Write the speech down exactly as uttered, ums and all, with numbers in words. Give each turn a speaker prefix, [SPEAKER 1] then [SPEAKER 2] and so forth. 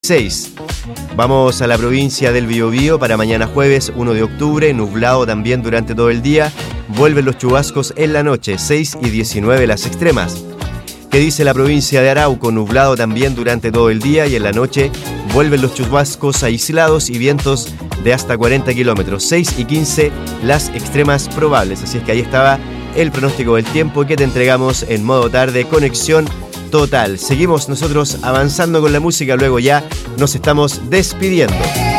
[SPEAKER 1] dieciséis. Vamos a la provincia del Biobío para mañana jueves uno de octubre, nublado también durante todo el día. Vuelven los chubascos en la noche, seis y diecinueve las extremas. ¿Qué dice la provincia de Arauco? Nublado también durante todo el día y en la noche vuelven los chubascos aislados y vientos de hasta cuarenta kilómetros, seis y quince las extremas probables. Así es que ahí estaba el pronóstico del tiempo que te entregamos en modo tarde, conexión total. Seguimos nosotros avanzando con la música, luego ya nos estamos despidiendo.